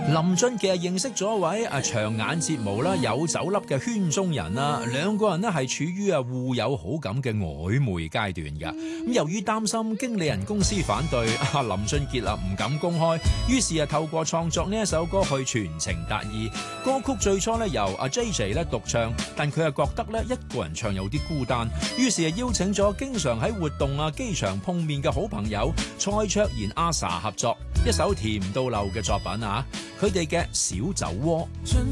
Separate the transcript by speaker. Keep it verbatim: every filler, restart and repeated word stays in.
Speaker 1: 林俊傑認識咗一位啊長眼睫毛啦有酒粒嘅圈中人啦，兩個人咧係處於啊互有好感嘅曖昧階段㗎。咁由於擔心經理人公司反對，啊林俊傑啊唔敢公開，於是啊透過創作呢一首歌去傳情達意。歌曲最初咧由阿 J J 咧獨唱，但佢啊覺得咧一個人唱有啲孤單，於是啊邀請咗經常喺活動啊機場碰面嘅好朋友蔡卓妍阿 sa 合作一首甜到漏嘅作品啊，佢哋嘅小酒窩。